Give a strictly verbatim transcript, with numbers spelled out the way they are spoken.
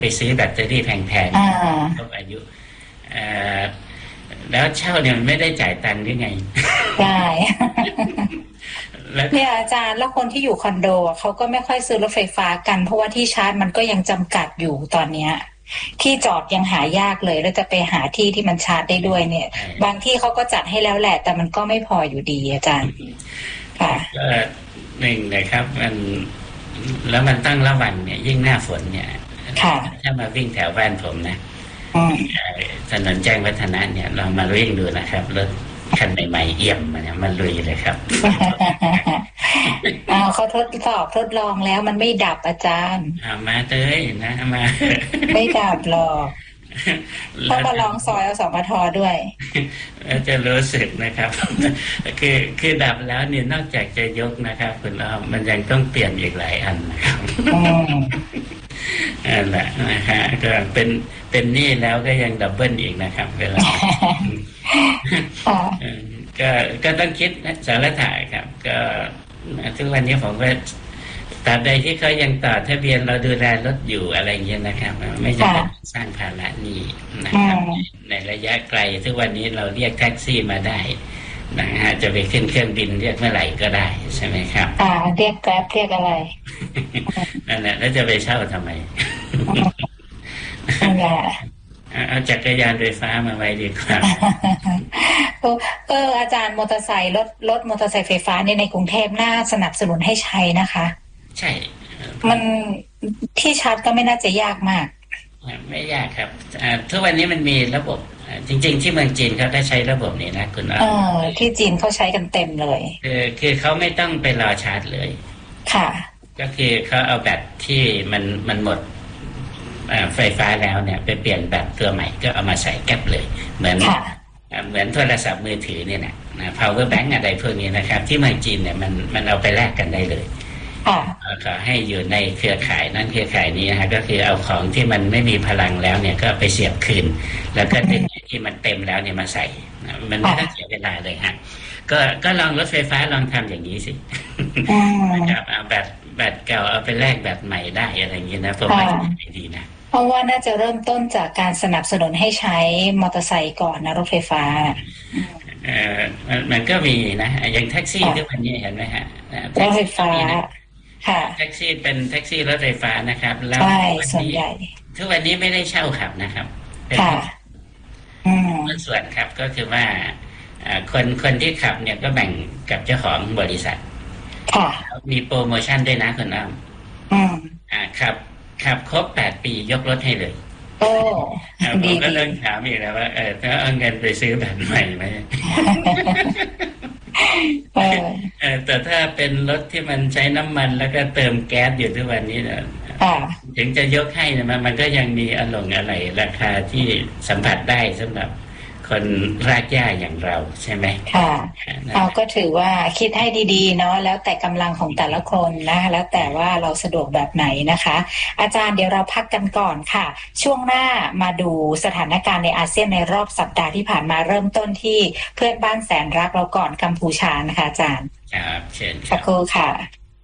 ไปซื้อแบตเตอรี่แพงๆครบอายุแล้วเช่าเนี่ยมันไม่ได้จ่ายตังค์ได้ไงใช่เนี่ยอาจารย์แล้วคนที่อยู่คอนโดเขาก็ไม่ค่อยซื้อรถไฟฟ้ากันเพราะว่าที่ชาร์จมันก็ยังจำกัดอยู่ตอนเนี้ยที่จอดยังหายากเลยแล้วจะไปหาที่ที่มันชาร์จได้ด้วยเนี่ยบางที่เขาก็จัดให้แล้วแหละแต่มันก็ไม่พออยู่ดีอาจารย์ค่ะก็หนึ่งนะครับมันแล้วมันตั้งระวังเนี่ยยิ่งหน้าฝนเนี่ยถ้ามาวิ่งแถวบ้านผมนะถนนแจ้งวัฒนะเนี่ยเรามาวิ่งดูนะครับรถคันใหม่ๆเอี่ยมมันเนี่ยมันลุยเลยครับอ้าวเขาทดสอบทดลองแล้วมันไม่ดับอาจารย์เอามาเต้ยนะมาไม่ดับหรอกเพราะมาลองซอยเอาสองมาทอด้วยจะรู้สึกนะครับคือคือดับแล้วเนี่ยนอกจากจะยกนะครับคุณอ้อมมันยังต้องเปลี่ยนอีกหลายอันนะครับนั่นแหละนะฮะก็เป็นเป็นนี่แล้วก็ยังดับเบิลอีกนะครับเวลาก็ก็ต้องคิดสารถ่ายครับก็ทุกวันนี้ผมก็ตราบใดที่เขายังต่อทะเบียนเราดูแลรถอยู่อะไรเงี้ยนะครับไม่จะสร้างภาระนี้นะครับในระยะไกลทุกวันนี้เราเรียกแท็กซี่มาได้นะฮะจะไปขึ้นเครื่องบินเรียกเมื่อไหร่ก็ได้ใช่ไหมครับอ่าเรียกแกร็บเรียกอะไรนั่นแหละแล้วจะไปเช่าทำไมเอาจักรยานไฟฟ้ามาไว้ดีกว่าเอออาจารย์มอเตอร์ไซค์รถรถมอเตอร์ไซค์ไฟฟ้าเนี่ยในกรุงเทพน่าสนับสนุนให้ใช้นะคะใช่มันที่ชาร์จก็ไม่น่าจะยากมากไม่ยากครับทุกวันนี้มันมีระบบจริงๆที่เมืองจีนเขาได้ใช้ระบบนี้นะคุณอ้อมที่จีนเขาใช้กันเต็มเลยคือคือเขาไม่ต้องไปรอชาร์จเลยค่ะก็คือเขาเอาแบตที่มันมันหมดไฟฟ้าแล้วเนี่ยไปเปลี่ยนแบตตัวใหม่ก็เอามาใส่แก๊ปเลยเหมือนเหมือนโทรศัพท์มือถือเนี่ยนะ power bank อะไรพวกนี้นะครับที่เมืองจีนเนี่ยมันมันเอาไปแลกกันได้เลยขอให้อยู่ในเครือข่ายนั้นเครือข่ายนี้นะฮะก็คือเอาของที่มันไม่มีพลังแล้วเนี่ยก็ไปเสียบคืนแล้วก็ดึงที่มันเต็มแล้วเนี่ยมาใส่มันไม่ต้องเสียเวลาเลยฮะก็ก็ลองรถไฟฟ้าลองทำอย่างนี้สินะครับเอาแบตแบตเก่าเอาไปแลกแบตใหม่ได้อะไรอย่างนี้นะผมว่าดีนะเพราะว่าน่าจะเริ่มต้นจากการสนับสนุนให้ใช้มอเตอร์ไซค์ก่อนนะรถไฟฟ้าเออมันก็มีนะอย่างแท็กซี่ทุกวันนี้เห็นไหมฮะรถไฟฟ้าค่ะแท็กซี่เป็นแท็กซี่รถไฟฟ้านะครับแล้วใช่ส่วนใหญ่ทุกวันนี้ไม่ได้เช่าขับนะครับค่ะอืมส่วนครับก็คือว่าคนคนที่ขับเนี่ยก็แบ่งกับเจ้าของบริษัทค่ะมีโปรโมชั่นด้วยนะคุณอ้อมอืมอ่าขับขับครบแปดปียกรถให้เลยโอ้ผมก็เริ่มถามอีกแล้วว่าเออถ้าเอาเงินไปซื้อแบบใหม่ไหมแต่ถ้าเป็นรถที่มันใช้น้ำมันแล้วก็เติมแก๊สอยู่ทุกวันนี้นะถึงจะยกให้นะมันมันก็ยังมีอารมณ์อะไรราคาที่สัมผัสได้สำหรับคนรากหญ้าอย่างเราใช่ไหมค่ะเอาก็ถือว่าคิดให้ดีๆเนาะแล้วแต่กำลังของแต่ละคนนะแล้วแต่ว่าเราสะดวกแบบไหนนะคะอาจารย์เดี๋ยวเราพักกันก่อนค่ะช่วงหน้ามาดูสถานการณ์ในอาเซียนในรอบสัปดาห์ที่ผ่านมาเริ่มต้นที่เพื่อนบ้านแสนรักเราก่อนกัมพูชานะคะอาจารย์ครับเชิญสักครู่ค่ะ